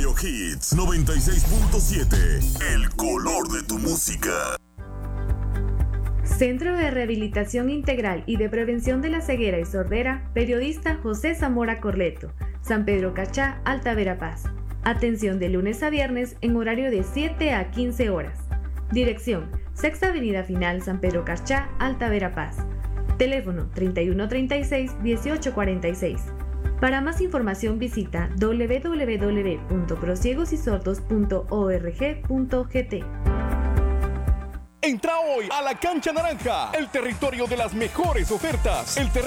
Stereo Hits 96.7. El color de tu música. Centro de Rehabilitación Integral y de Prevención de la Ceguera y Sordera, periodista José Zamora Corleto, San Pedro Cachá, Alta Verapaz. Atención de lunes a viernes en horario de 7 a 15 horas. Dirección: Sexta Avenida Final, San Pedro Cachá, Alta Verapaz. Teléfono 3136-1846. Para más información visita www.prociegosysordos.org.gt. Entra hoy a la Cancha Naranja, el territorio de las mejores ofertas. El terreno